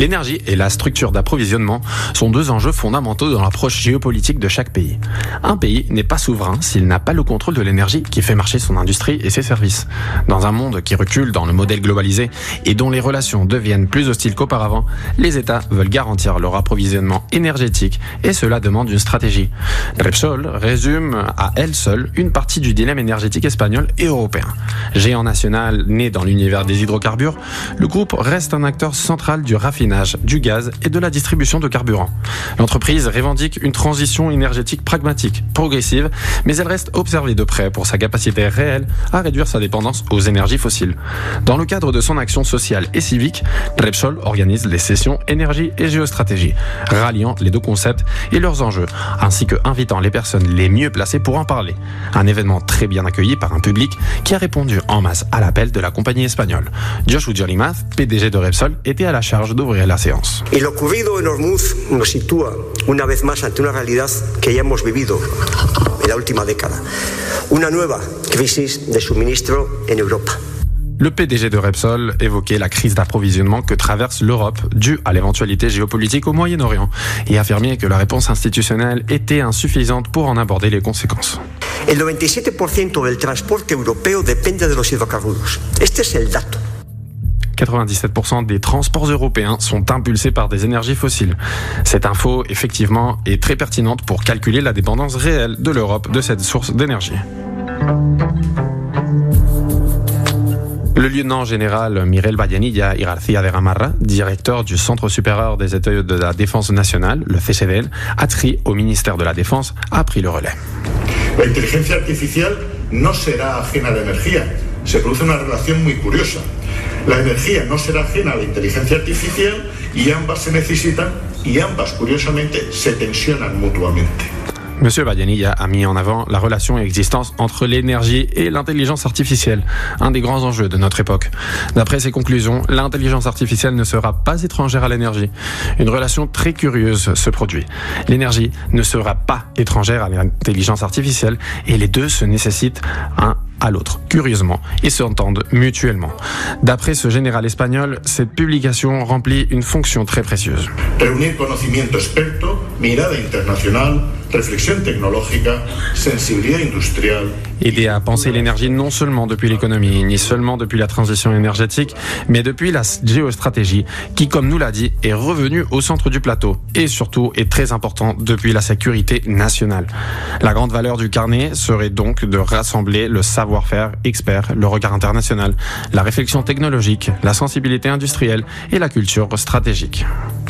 L'énergie et la structure d'approvisionnement sont deux enjeux fondamentaux dans l'approche géopolitique de chaque pays. Un pays n'est pas souverain s'il n'a pas le contrôle de l'énergie qui fait marcher son industrie et ses services. Dans un monde qui recule dans le modèle globalisé et dont les relations deviennent plus hostiles qu'auparavant, les États veulent garantir leur approvisionnement énergétique et cela demande une stratégie. Repsol résume à elle seule une partie du dilemme énergétique espagnol et européen. Géant national né dans l'univers des hydrocarbures, le groupe reste un acteur central du raffinage, du gaz et de la distribution de carburant. L'entreprise revendique une transition énergétique pragmatique, progressive, mais elle reste observée de près pour sa capacité réelle à réduire sa dépendance aux énergies fossiles. Dans le cadre de son action sociale et civique, Repsol organise les sessions énergie et géostratégie, ralliant les deux concepts et leurs enjeux, ainsi que invitant les personnes les mieux placées pour en parler. Un événement très bien accueilli par un public qui a répondu en masse à l'appel de la compagnie espagnole. Josh Ujolimath, PDG de Repsol, était à la charge d'ouvrir la séance. Y lo ocurrido en Hormuz nos sitúa una vez más ante una realidad que ya hemos vivido en la última década. Una nueva crisis de suministro en Europa. Le PDG de Repsol évoquait la crise d'approvisionnement que traverse l'Europe due à l'éventualité géopolitique au Moyen-Orient et affirmait que la réponse institutionnelle était insuffisante pour en aborder les conséquences. El 97% del transporte europeo depende de los hidrocarburos. Este es el dato. 97% des transports européens sont impulsés par des énergies fossiles. Cette info, effectivement, est très pertinente pour calculer la dépendance réelle de l'Europe de cette source d'énergie. Le lieutenant général Miguel Vallenilla y García de Gamarra, directeur du Centre supérieur des études de la défense nationale, le CSDN, adscrit au ministère de la Défense, a pris le relais. La inteligencia artificial no será ajena a la energía. Se produce una relación muy curiosa. La energía no será ajena a la inteligencia artificial y ambas se necesitan y ambas, curiosamente, se tensionan mutuamente. Monsieur Vallenilla a mis en avant la relation existante entre l'énergie et l'intelligence artificielle, un des grands enjeux de notre époque. D'après ses conclusions, l'intelligence artificielle ne sera pas étrangère à l'énergie. Une relation très curieuse se produit. L'énergie ne sera pas étrangère à l'intelligence artificielle et les deux se nécessitent un à l'autre, curieusement, et s'entendent mutuellement. D'après ce général espagnol, cette publication remplit une fonction très précieuse. Reunir conocimiento experto, mirada internacional, réflexion technologique, sensibilité industrielle. Aider à penser l'énergie non seulement depuis l'économie, ni seulement depuis la transition énergétique, mais depuis la géostratégie, qui, comme nous l'a dit, est revenue au centre du plateau, et surtout est très important depuis la sécurité nationale. La grande valeur du carnet serait donc de rassembler le savoir-faire expert, le regard international, la réflexion technologique, la sensibilité industrielle et la culture stratégique.